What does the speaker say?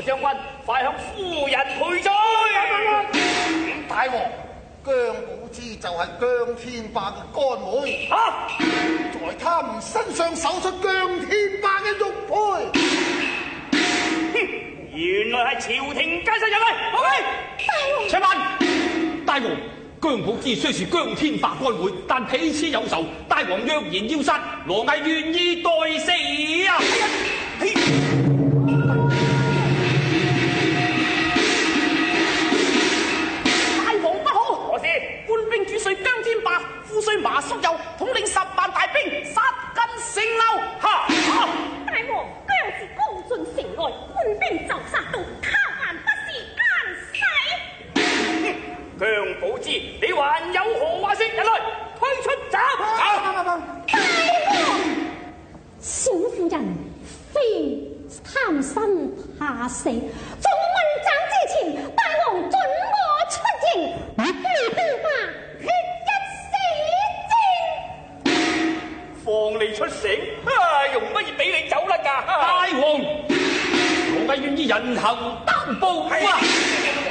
將軍，快向夫人賠罪。 大王，姜寶芝就係姜天霸嘅乾妹。在他們身上搜出姜天霸嘅玉佩。 原來係朝廷奸細入嚟。好嘅，且慢，大王。姜寶芝雖是姜天霸乾妹，但彼此有仇。大王若然要殺，羅毅願意代死啊！大王不好！何事？官兵主帥姜天霸，副帥馬叔友統領10萬大兵殺進城樓。 大王，姜氏剛進城外，官兵就殺到，他還不是奸細？ 姜寶芝，你還有何話說？人來，推出斬！ 大王，小婦人非貪生怕死，在問斬之前，大王准我出營，姜天霸決一死戰。 放你出城，容乜易俾你走甩㗎？大王，羅毅願意人頭擔保啊！